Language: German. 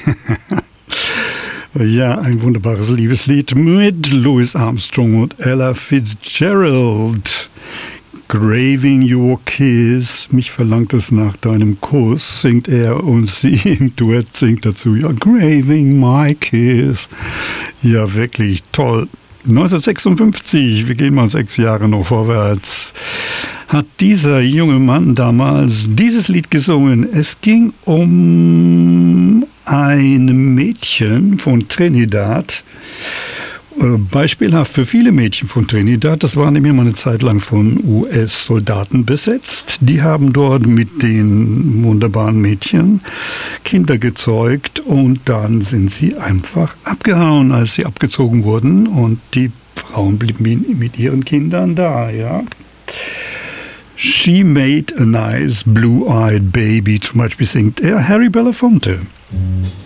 Ja, ein wunderbares Liebeslied mit Louis Armstrong und Ella Fitzgerald. Craving Your Kiss, mich verlangt es nach deinem Kuss, singt er und sie im Duett singt dazu, ja, Craving My Kiss. Ja, wirklich toll. 1956, wir gehen mal 6 Jahre noch vorwärts, hat dieser junge Mann damals dieses Lied gesungen. Es ging um ein Mädchen von Trinidad, beispielhaft für viele Mädchen von Trinidad. Das war nämlich mal eine Zeit lang von US-Soldaten besetzt. Die haben dort mit den wunderbaren Mädchen Kinder gezeugt und dann sind sie einfach abgehauen, als sie abgezogen wurden und die Frauen blieben mit ihren Kindern da, ja. She made a nice blue-eyed baby, zum Beispiel singt er Harry Belafonte.